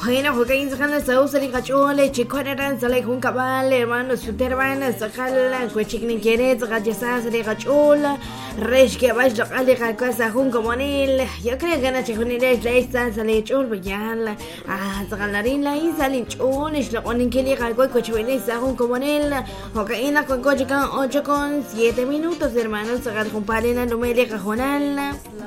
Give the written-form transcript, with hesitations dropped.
Bueno, porque ahí sacando esa usa de cachole, chico eran sale con cabal, hermano, su hermana, sacala, cuechicni quiere, sacachesa, sale cachola, resh que vais a la casa con como él. Yo creo que na chiconile es la esta, sale chol, ya la, sacalarina y sale chol, es lo ponen que le calco, cochuele, con como él. Ok, en la coche con 8 con 7 minutos, hermano, sacar con palena, no me le cajonala.